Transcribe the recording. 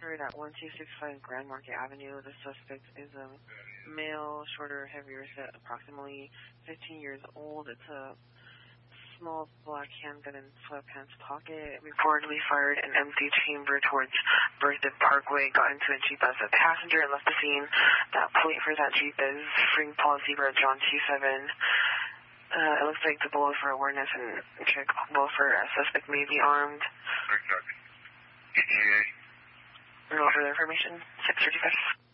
Bedford at 1265 Grand Market Avenue. The suspect is a male, shorter, heavier set, approximately 15 years old. It's a small black handgun in sweatpants pocket. Reportedly fired an empty chamber towards Berthoud Parkway, got into a Jeep as a passenger and left the scene. That plate for that Jeep is Spring Policy Red John 27. It looks like the bullet for awareness and check bullet for a suspect may be armed. Okay. ETA. No further information. 635.